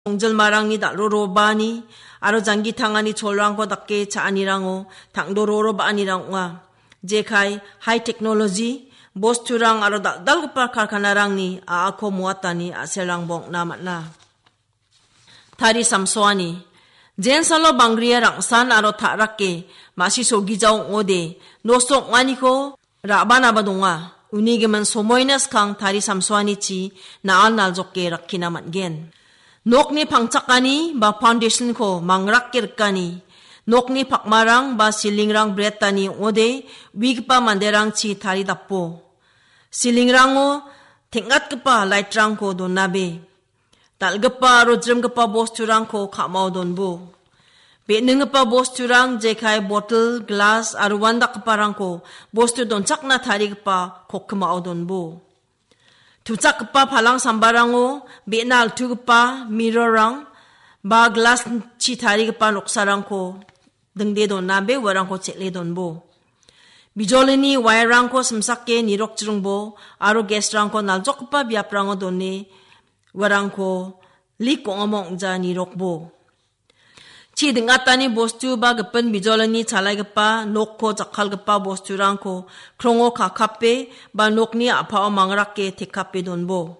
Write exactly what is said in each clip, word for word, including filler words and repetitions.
동절 마랑니 달로로 바니 아로 장기 탕아니 졸랑고 닥게 차아니랑오 당도로로 바니랑와 제카이 하이 테크놀로지 보스투랑 아로 달달급파 칼카나랑니 아아코 모았다니 아셀랑봉 나mat나 다리 삼소아니 젠살로 방그리아랑 산 아로 타락게 마시 소기자옹 오데 노속 와니코 라바나바동아 우니게만 소모이나스 강 다리 삼소아니치 나안 날족게 락키나만겐 Nokni pangchakani ba foundation ko mangrakirkani. Nokni pakmarang ba silingrang bretani ode wigpa manderang chi tari dapo. Silingrango tengat kepa lightrang ko donabe. Talgepa rodremgepa bosturang ko kamau donbo. Benenggepa bosturang jekai bottle, glass aru wanda keparang ko bostu donchakna tari kepa kokmau donbo. 두짝급파 발랑 삼바랑오 베날 두급파 미러랑 바 글라스 치 다리급파 녹사랑코 등대돈 나베 와랑코 첼레돈보 미졸레니 와이랑코 심삭게 니록지릉보 아로 게스랑코 날족급파 비압랑오 돈네 와랑코 리꽁어몽자 니록보 치 등아따니 보스투 바 급은 미졸레니 잘라이급파 녹코 작할급파 보스투랑코 크롱오 카카페 바 녹니 아파오 망락게 테카페 돈보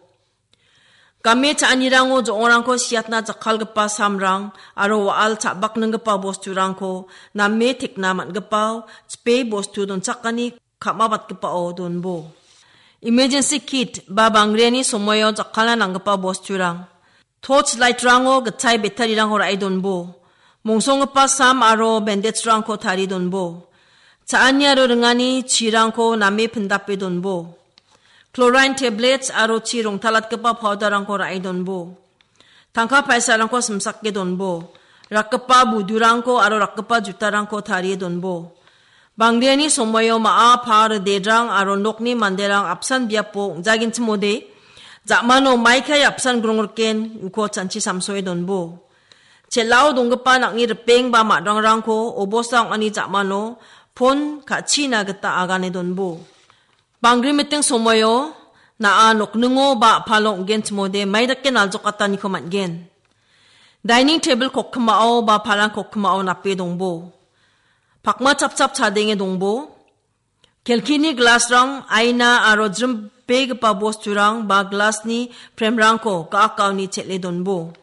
까메 차니랑오 조랑코 시앗나 작할급파 삼랑 아로 와알 차박능급파 보스투랑코 남메 텍나만급파 스페 보스투 돈 작가니 카마밭급파오 돈보 이머전시 키트 바 방레니 소모요 작할나 난급파 보스투랑 토치 라이트랑오 그차이 배터리랑호 라이 돈보 몽송급파 삼 아로 밴데츠랑코 다리 돈보 차안야로 릉아니 치랑코 남미 푼다페 돈보 클로라인 태블릿 아로 치 롱탈랏급파 파우더랑코 라이 돈보 당카 팔사랑코 심삭게 돈보 락급파 무두랑코 아로 락급파 주타랑코 다리 돈보 방리아니 소모요 마아 파르 데랑 아로 녹니 만데랑 앞산 비아포 옹자긴 츠모데 자마노 마이카이 앞산 그롱르켄 우코 찬치 삼소에 돈보 첼라오 동급파 낙니 르뺑 바 마랑랑코 오보상 아니 자마노 폰 가치나 그따 아가네 돈보 방그리메땡 소모요 나아 녹능오 바 팔롱 겐츠 모데 마이다께 날족 같다니 그만겐 다이닝 테이블 코크마오 바 팔랑 코크마오 나페 동보 박마 찹찹 차댕에 동보 켈키니 글라스랑 아이나 아로 좀 베그 바 보스투랑 바 글라스니 프렘랑코 까까우니 첼레 돈보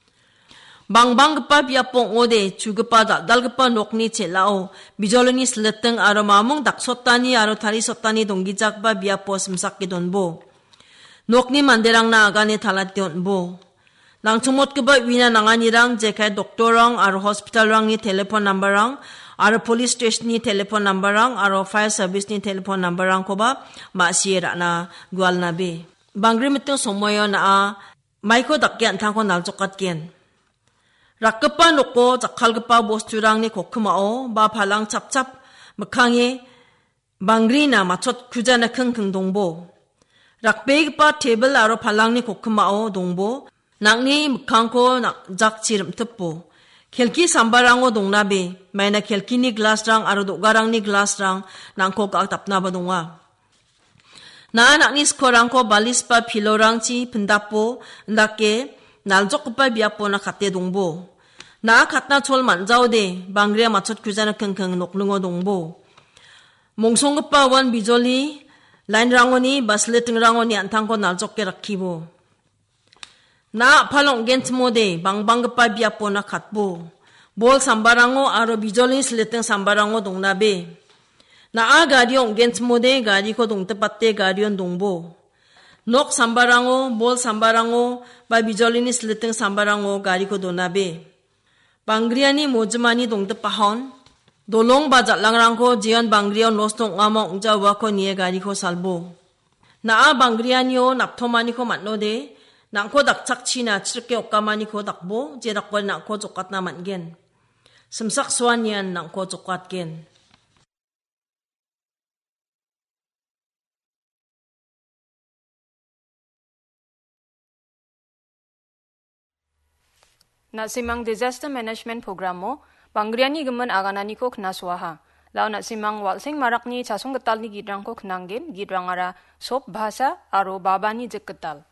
방방급파 비아뽕 오데 주급파 달달급파 녹니 첼라오 미졸니 슬레땡 아로 마몽 닥섰다니 아로 다리 섰다니 동기작바 비아포 심삭게 돈보 녹니 만데랑 나아가네 탈라띠온보 랑총못급파 위나 나가니랑 제카이 독토랑 아로 호스피탈랑니 텔레폰 넘버랑 아로 폴리스 스테이션니 텔레폰 넘버랑 아로 파이어 서비스니 텔레폰 넘버랑 코바 마시에라나 구알나베 방그리미땡 소모요 나아 마이코 닥게 안탕코 날족갓겐 락급파 놓고 작할급파 보스투랑니 고크마오 바 발랑 찹찹 막항에 방그리나 마첫 규자나 킁킁 동보 락베이급파 테이블 아로 발랑니 고크마오 동보 낙니 막항코 작치름 특보 켈키 삼바랑오 동나베 마이나 켈키니 글라스랑 아로 도가랑니 글라스랑 낭코 깍답나바 동와 나 낙니 스코랑코 발리스파 필로랑치 푼다포 낙게 날족급파 비아포나 갓대 동보 나 갓나 촐 만자오데 방그리아 마첫 규자나 킁킁 녹능어 동보 몽송급파 원 비졸리 라인랑오니 바슬레팅랑오니 안탕코 날족게 락키보 나 팔롱 겐츠모데 방방급파 비아포나 갓보 볼 삼바랑오 아로 비졸리 슬레팅 삼바랑오 동나베 나 아가리옹 겐츠모데 가리코 동테빠떼 가리온 동보 녹 삼바랑오 볼 삼바랑오 바 비졸리니 슬레팅 삼바랑오 가리코 도나베 방그리아니 모즈마니 동드파혼 돌롱 바잘랑랑코 지연 방그리오 노스통 아몽 웅자와코 니에 가리코 살보 나아 방그리아니오 납토마니코 만노데 낭코 닥착치나 칠게 옥가마니코 닥보 제닥벌 낭코 족갓나 만겐 심삭 수완니안 낭코 족갓겐 Nasimang Disaster Management Program mo, Panggriani gemen aganani ko knaswaha. Lao nasimang walsing marakni chasong getal ni gidrang ko knanggin, gidrang ara sop bahasa aro babani jek getal.